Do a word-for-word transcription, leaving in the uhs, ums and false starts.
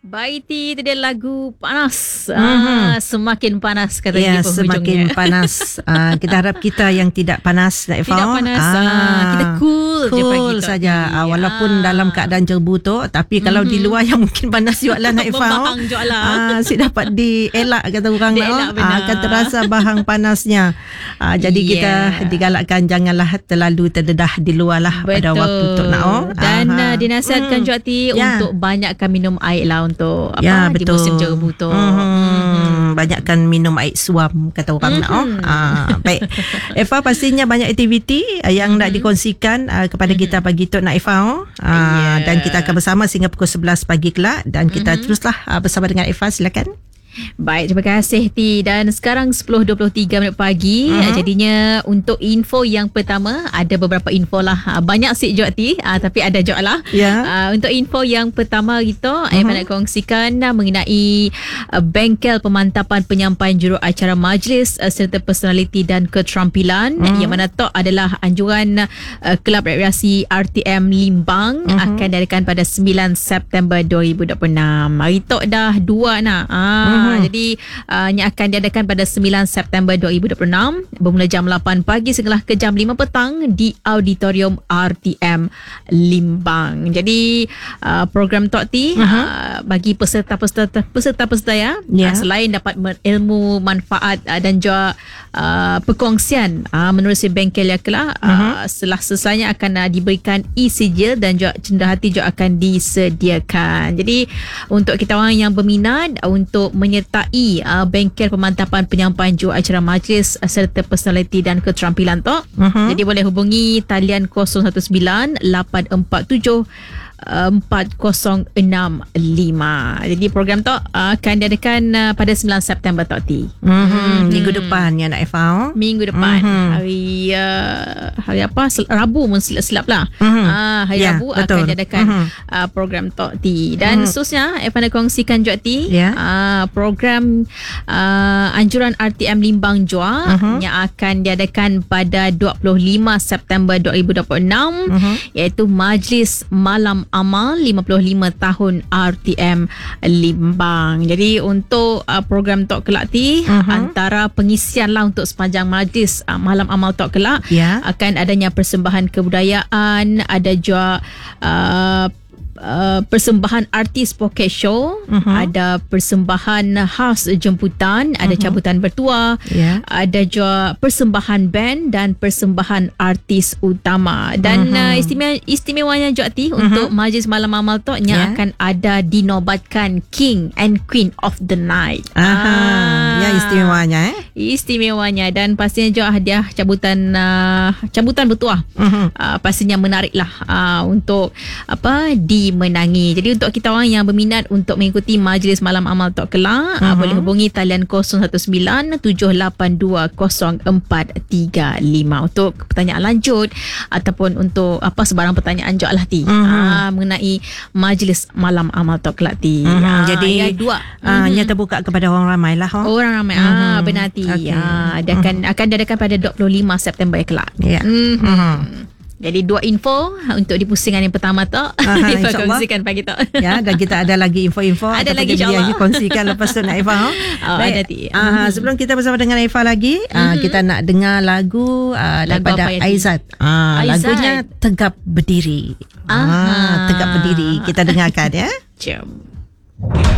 Baiti itu dia lagu panas. Mm-hmm. Ah, semakin panas kata ya, dia penghujungnya. Semakin panas. uh, kita harap kita yang tidak panas, Naifah. Tidak panas. Ah, ah, kita cool, cool je pagi saja. Uh, walaupun ah. dalam keadaan jerbutuk, tapi mm-hmm. kalau di luar yang mungkin panas juga lah, Naifah. Membahang juga lah. Uh, si dapat dielak kata orang nak. Uh, akan terasa bahang panasnya. Uh, jadi yeah. kita digalakkan janganlah terlalu terdedah di luar lah. Betul. Pada waktu untuk nak. Oh. Dan uh, dinasihatkan mm. juga Ti yeah. untuk banyakkan minum air lah untuk apa ya, di musim jerbutuk. Mm-hmm. Mm-hmm. Banyakkan minum air suam kata orang mm-hmm. nak. Oh. Ah, baik. Eva, pastinya banyak aktiviti yang mm-hmm. nak dikongsikan uh, kepada mm-hmm. kita pagi tu nak Eva. Oh. Uh, yeah. Dan kita akan bersama sehingga pukul sebelas pagi kelak dan kita mm-hmm. teruslah uh, bersama dengan Eva. Silakan. Baik, terima kasih Ti. Dan sekarang sepuluh dua puluh tiga minit pagi. Uh-huh. Jadinya untuk info yang pertama, ada beberapa info lah. Banyak sih jok Ti, uh, tapi ada jok lah. Yeah. Uh, untuk info yang pertama gitu, uh-huh. saya nak kongsikan uh, mengenai uh, bengkel pemantapan penyampaian juru acara majlis uh, serta personaliti dan keterampilan, uh-huh. yang mana tu adalah anjuran uh, Kelab Rekreasi R T M Limbang, uh-huh. akan diadakan pada sembilan September dua ribu dua puluh enam. Hari tu dah dua nak. Ah. Uh-huh. Ha, jadi uh, yang akan diadakan pada sembilan September dua ribu dua puluh enam bermula jam lapan pagi sehinggalah ke jam lima petang di Auditorium R T M Limbang. Jadi uh, program Tok T uh-huh. uh, bagi peserta-peserta peserta-peserta ya, yeah. uh, selain dapat ilmu manfaat uh, dan juga uh, perkongsian uh, menerusi bengkel yang kelak, uh-huh. uh, setelah selesainya akan uh, diberikan e-sijil dan juga cenderahati juga akan disediakan. Jadi untuk kita orang yang berminat uh, untuk menyertai uh, bengkel pemantapan penyampaian juru acara majlis uh, serta personaliti dan keterampilan tu. Uh-huh. Jadi boleh hubungi talian kosong satu sembilan lapan empat tujuh empat kosong enam lima. Jadi program tu uh, akan diadakan uh, pada sembilan September Tok T. Mm-hmm. Mm-hmm. Minggu depan ya nak Eva. Minggu depan. Mm-hmm. Hari uh, hari apa? Rabu mun silap-silap lah. Mm-hmm. Uh, hari yeah, Rabu betul. Akan diadakan mm-hmm. uh, program Tok T. Dan mm-hmm. seterusnya Eva nak kongsikan juga T yeah. uh, program uh, anjuran R T M Limbang Jua mm-hmm. yang akan diadakan pada dua puluh lima September dua ribu dua puluh enam, mm-hmm. iaitu Majlis Malam Amal lima puluh lima tahun R T M Limbang. Jadi untuk uh, program Tok Kelak T, uh-huh. antara pengisian lah untuk sepanjang majlis uh, Malam Amal Tok Kelak, yeah. akan adanya persembahan kebudayaan, ada juga uh, Uh, persembahan artis poket show, uh-huh. ada persembahan khas jemputan, ada uh-huh. cabutan bertuah, yeah. ada juga persembahan band dan persembahan artis utama. Dan uh-huh. uh, istimewa, istimewanya juga Ti, uh-huh. untuk majlis Malam Amal tu yang yeah. akan ada dinobatkan King and Queen of the Night. Ah, ya istimewanya eh. Istimewanya dan pastinya juga hadiah cabutan uh, cabutan bertuah. Uh-huh. Uh, pastinya menarik lah uh, untuk apa di menangi. Jadi untuk kita orang yang berminat untuk mengikuti Majlis Malam Amal Tok Kelak, uh-huh. boleh hubungi talian kosong satu sembilan tujuh lapan dua kosong empat tiga lima untuk pertanyaan lanjut ataupun untuk apa sebarang pertanyaan juga lah Ti, uh-huh. uh, mengenai Majlis Malam Amal Tok Kelak Ti. Uh-huh. uh, Jadi ya, dua uh, uh-huh. nya terbuka kepada orang ramai lah. Oh? Orang ramai. Uh-huh. Ah, benar Ti. Okay. Uh, dia akan uh-huh. akan diadakan pada dua puluh lima September kelak. Ya. Yeah. Uh-huh. Uh-huh. Jadi dua info untuk di pusingan yang pertama tu Eva kongsikan pagi tu. Ya, dan kita ada lagi info-info ada lagi insya-Allah yang kongsikan lepas tu nak Eva. Oh, ada Ti. Uh, sebelum kita bersama dengan Eva lagi, uh, mm-hmm. kita nak dengar lagu uh, daripada Aizat. Uh, lagunya Tegap Berdiri. Ah, uh, Tegap Berdiri. Kita dengarkan ya. Jom.